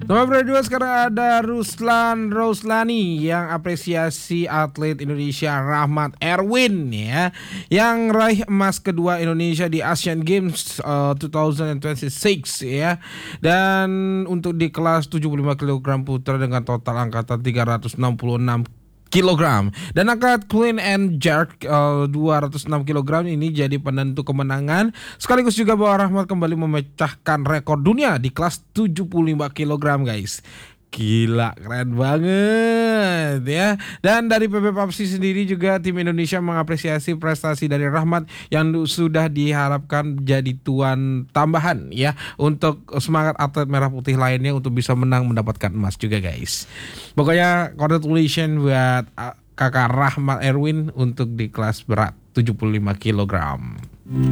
Nomor berdua sekarang ada Ruslan Roslani yang apresiasi atlet Indonesia Rahmat Erwin ya, yang raih emas kedua Indonesia di Asian Games 2026 ya. Dan untuk di kelas 75 kg putra dengan total angkatan 366 kilogram dan angkat clean and jerk 206 kilogram ini jadi penentu kemenangan, sekaligus juga bahwa Rahmat kembali memecahkan rekor dunia di kelas 75 kilogram guys. Gila, keren banget ya. Dan dari PB Papsi sendiri juga tim Indonesia mengapresiasi prestasi dari Rahmat yang sudah diharapkan jadi tuan tambahan ya untuk semangat atlet merah putih lainnya untuk bisa menang mendapatkan emas juga guys. Pokoknya congratulations buat kakak Rahmat Erwin untuk di kelas berat 75 kilogram.